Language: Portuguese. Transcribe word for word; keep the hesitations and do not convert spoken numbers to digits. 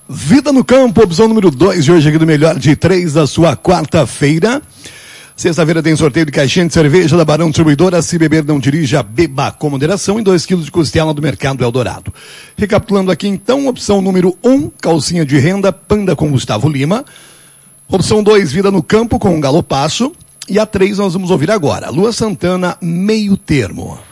Vida no Campo, opção número dois de hoje aqui do Melhor de Três da sua quarta-feira. Sexta-feira tem sorteio de caixinha de cerveja da Barão Distribuidora. Se beber, não dirija, beba com moderação. E dois quilos de costela do Mercado Eldorado. Recapitulando aqui então, opção número um, calcinha de renda, Panda com Gustavo Lima. Opção dois, Vida no Campo com Galopasso. E a três nós vamos ouvir agora, Lua Santana, Meio Termo.